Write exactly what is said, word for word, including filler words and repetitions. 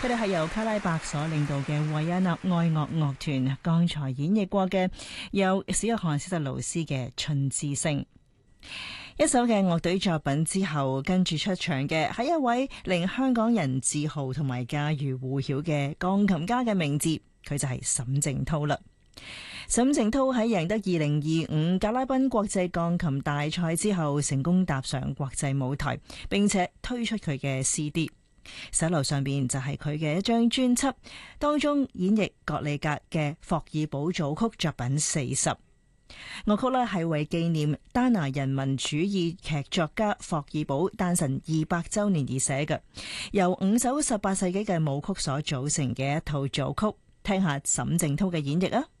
佢哋係由卡拉伯所領導嘅維也納愛樂樂團剛才演繹過嘅，由史約翰斯特勞斯嘅《春之聲》。一首嘅樂隊作品之後，跟住出場嘅係一位令香港人自豪同埋家喻戶曉嘅鋼琴家嘅名字，佢就係沈靜濤啦。沈靜濤喺贏得二零二五格拉賓國際鋼琴大賽之後，成功踏上國際舞台，並且推出佢嘅 C D。手樓上邊就係佢嘅一張專輯，當中演繹葛利格嘅霍爾堡組曲作品四十。樂曲呢係為紀念丹拿人民主義劇作家霍爾堡誕辰二百周年而寫嘅，由五首十八世紀嘅舞曲所組成嘅一套組曲。聽下沈靜濤嘅演繹啊！